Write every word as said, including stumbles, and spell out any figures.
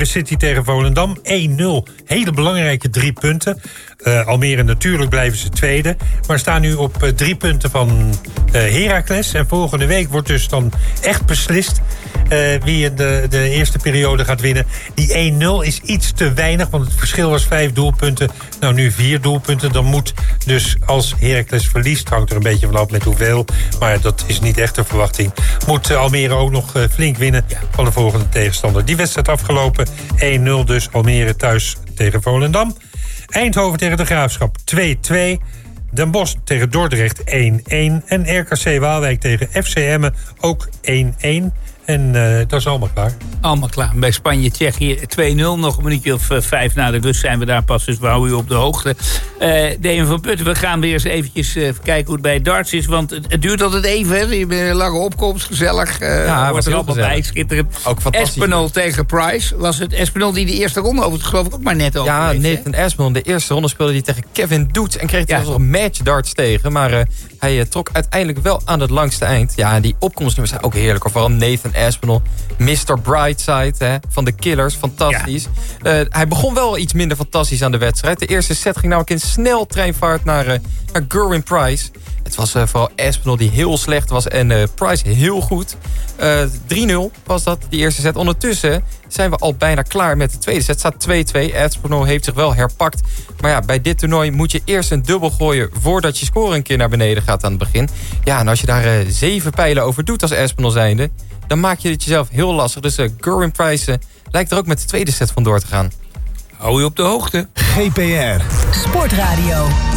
City tegen Volendam, één nul. Hele belangrijke drie punten. Uh, Almere natuurlijk blijven ze tweede. Maar staan nu op uh, drie punten van uh, Heracles. En volgende week wordt dus dan echt beslist uh, wie de, de eerste periode gaat winnen. Die één nul is iets te weinig, want het verschil was vijf doelpunten. Nou, nu vier doelpunten. Dan moet dus als Heracles verliest, hangt er een beetje vanaf met hoeveel. Maar dat is niet echt de verwachting. Moet uh, Almere ook nog uh, flink winnen van de volgende tegenstander. Die wedstrijd afgelopen, één nul dus. Almere thuis tegen Volendam. Eindhoven tegen de Graafschap twee twee. Den Bosch tegen Dordrecht één één. En R K C Waalwijk tegen F C Emmen ook één één. En uh, dat is allemaal klaar. Allemaal klaar. Bij Spanje-Tsjechië twee nul. Nog een minuutje of uh, vijf na de rust zijn we daar pas. Dus we houden u op de hoogte. Uh, Deen van Putten, we gaan weer eens eventjes uh, kijken hoe het bij darts is. Want het, het duurt altijd even. Hè? Je bent een lange opkomst. Gezellig. Uh, ja, wordt er allemaal bij. Schitterend. Ook fantastisch. Espinol tegen Price. Was het Espinol die de eerste ronde over het geloof ik ook maar net over Ja, heeft, Nathan Espinol. De eerste ronde speelde hij tegen Kevin Doet. En kreeg hij ja. nog match darts tegen. Maar uh, hij uh, trok uiteindelijk wel aan het langste eind. Ja, die opkomstnummers zijn ook heerlijk. Vooral Nathan Espinol. mister Brightside hè, van de Killers. Fantastisch. Ja. Uh, hij begon wel iets minder fantastisch aan de wedstrijd. De eerste set ging namelijk in snel treinvaart naar, uh, naar Gerwin Price. Het was uh, vooral Espinol die heel slecht was en uh, Price heel goed. Uh, drie nul was dat, die eerste set. Ondertussen zijn we al bijna klaar met de tweede set. Het staat twee twee. Espinol heeft zich wel herpakt. Maar ja, bij dit toernooi moet je eerst een dubbel gooien voordat je score een keer naar beneden gaat aan het begin. Ja, en als je daar uh, zeven pijlen over doet als Espinol zijnde, dan maak je het jezelf heel lastig. Dus uh, Gerwin Price uh, lijkt er ook met de tweede set van door te gaan. Hou je op de hoogte. G P R. Sportradio.